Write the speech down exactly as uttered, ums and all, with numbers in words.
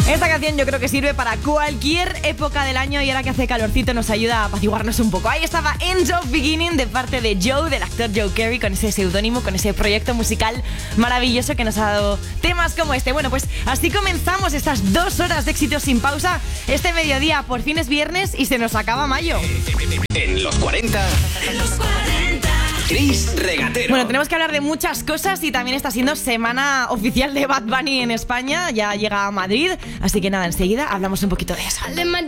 Esta canción yo creo que sirve para cualquier época del año y ahora que hace calorcito nos ayuda a apaciguarnos un poco. Ahí estaba End of Beginning de parte de Joe, del actor Joe Carey, con ese seudónimo, con ese proyecto musical maravilloso que nos ha dado temas como este. Bueno, pues así comenzamos estas dos horas de éxitos sin pausa. Este mediodía por fin es viernes y se nos acaba mayo. En los cuarenta... En los cuarenta... Chris Regatero. Bueno, tenemos que hablar de muchas cosas y también está siendo semana oficial de Bad Bunny en España. Ya llega a Madrid, así que nada, enseguida hablamos un poquito de eso.